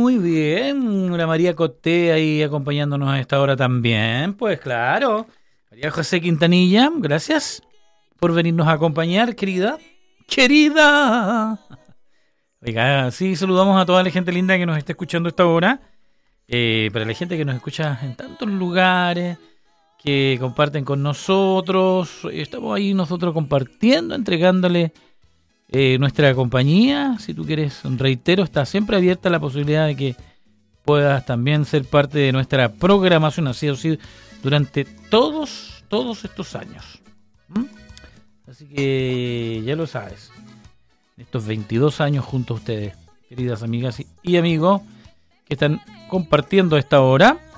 muy bien. La María Coté ahí acompañándonos a esta hora también. Pues claro. María José Quintanilla, gracias por venirnos a acompañar, querida. ¡Querida! Oiga, sí, saludamos a toda la gente linda que nos está escuchando a esta hora. Para la gente que nos escucha en tantos lugares, que comparten con nosotros. Estamos ahí nosotros compartiendo, entregándole nuestra compañía. Si tú quieres, reitero, está siempre abierta la posibilidad de que puedas también ser parte de nuestra programación, así ha sido durante todos estos años. Así que ya lo sabes, estos 22 años junto a ustedes, queridas amigas y amigos que están compartiendo a esta hora.